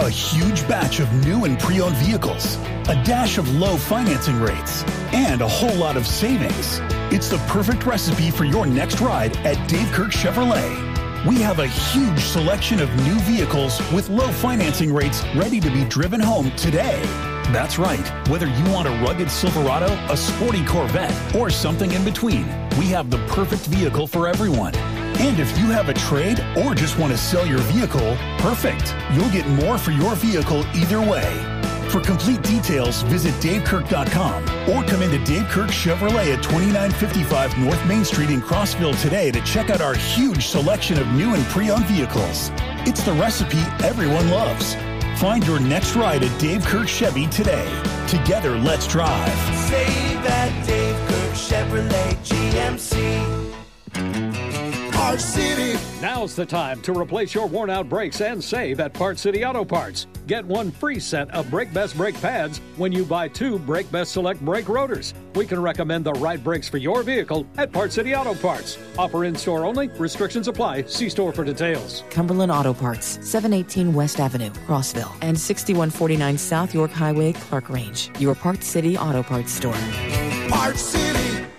A huge batch of new and pre-owned vehicles, a dash of low financing rates, and a whole lot of savings. It's the perfect recipe for your next ride at Dave Kirk Chevrolet. We have a huge selection of new vehicles with low financing rates ready to be driven home today. That's right. Whether you want a rugged Silverado, a sporty Corvette, or something in between, we have the perfect vehicle for everyone. And if you have a trade or just want to sell your vehicle, perfect. You'll get more for your vehicle either way. For complete details, visit davekirk.com or come into Dave Kirk Chevrolet at 2955 North Main Street in Crossville today to check out our huge selection of new and pre-owned vehicles. It's the recipe everyone loves. Find your next ride at Dave Kirk Chevy today. Together, let's drive. Save at Dave Kirk Chevrolet GMC. Parts City. Now's the time to replace your worn-out brakes and save at Parts City Auto Parts. Get one free set of Brake Best brake pads when you buy 2 Brake Best Select brake rotors. We can recommend the right brakes for your vehicle at Parts City Auto Parts. Offer in-store only. Restrictions apply. See store for details. Cumberland Auto Parts, 718 West Avenue, Crossville, and 6149 South York Highway, Clark Range. Your Parts City Auto Parts store. Parts City.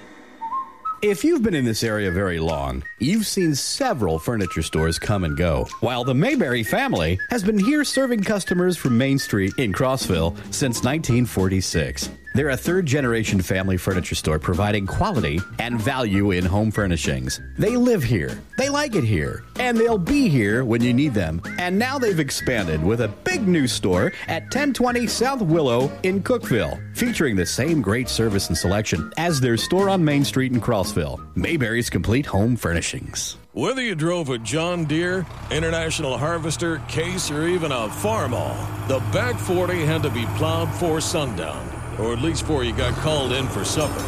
If you've been in this area very long, you've seen several furniture stores come and go, while the Mayberry family has been here serving customers from Main Street in Crossville since 1946. They're a third-generation family furniture store providing quality and value in home furnishings. They live here, they like it here, and they'll be here when you need them. And now they've expanded with a big new store at 1020 South Willow in Cookeville, featuring the same great service and selection as their store on Main Street in Crossville. Mayberry's Complete Home Furnishings. Whether you drove a John Deere, International Harvester, Case, or even a Farmall, the back 40 had to be plowed for sundown. Or at least before you got called in for supper.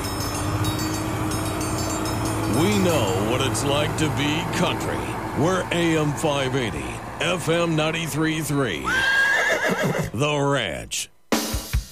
We know what it's like to be country. We're AM 580, FM 93.3. The Ranch.